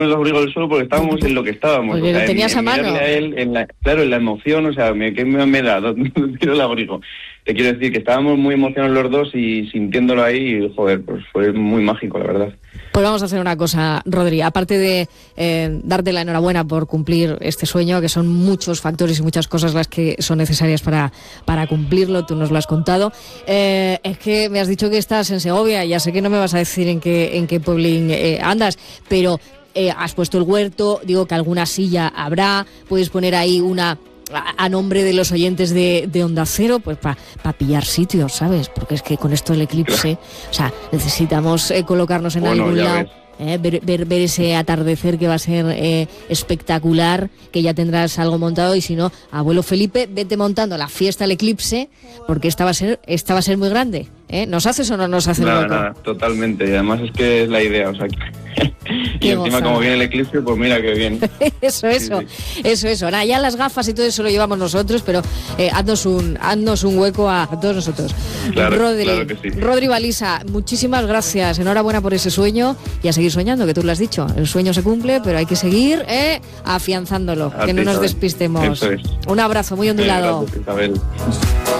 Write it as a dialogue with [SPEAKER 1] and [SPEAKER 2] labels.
[SPEAKER 1] los abrigos del suelo porque estábamos en lo que estábamos.
[SPEAKER 2] Porque lo tenías a mano.
[SPEAKER 1] A él, en la emoción, o sea, ¿qué me da? ¿Dónde tiro el abrigo? Te quiero decir que estábamos muy emocionados los dos y sintiéndolo ahí, y, joder, pues fue muy mágico, la verdad.
[SPEAKER 2] Pues vamos a hacer una cosa, Rodri, aparte de darte la enhorabuena por cumplir este sueño, que son muchos factores y muchas cosas las que son necesarias para cumplirlo, tú nos lo has contado, es que me has dicho que estás en Segovia, ya sé que no me vas a decir en qué pueblín andas, pero has puesto el huerto, digo que alguna silla habrá, puedes poner ahí una a nombre de los oyentes de Onda Cero, pues para pillar sitios, ¿sabes? Porque es que con esto del eclipse, o sea, necesitamos colocarnos en algún lado, ver ese atardecer que va a ser espectacular, que ya tendrás algo montado, y si no, abuelo Felipe, vete montando la fiesta del eclipse, porque esta va a ser muy grande, ¿eh? ¿Nos haces o no nos haces loco?
[SPEAKER 1] Nada, totalmente, y además es que es la idea, o sea, y encima gozada. Como viene el eclipse, pues mira qué bien.
[SPEAKER 2] Eso. Ahora ya las gafas y todo eso lo llevamos nosotros, pero haznos un hueco a todos nosotros.
[SPEAKER 1] Claro,
[SPEAKER 2] Rodri,
[SPEAKER 1] claro que sí.
[SPEAKER 2] Rodri Baliza, muchísimas gracias, enhorabuena por ese sueño y a seguir soñando, que tú lo has dicho, el sueño se cumple, pero hay que seguir afianzándolo, que no nos despistemos.
[SPEAKER 1] Eso es.
[SPEAKER 2] Un abrazo muy ondulado.
[SPEAKER 1] Gracias, Isabel.